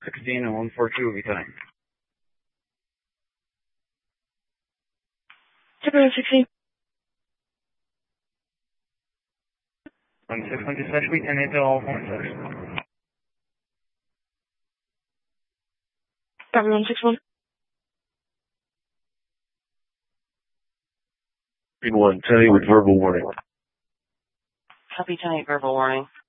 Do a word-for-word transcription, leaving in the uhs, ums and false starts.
sixteen and one four two will be time. Typical sixteen. one six one two slash week and eight all one six. Copy one six one. Green one, ten eight with verbal warning. Copy ten eight, verbal warning.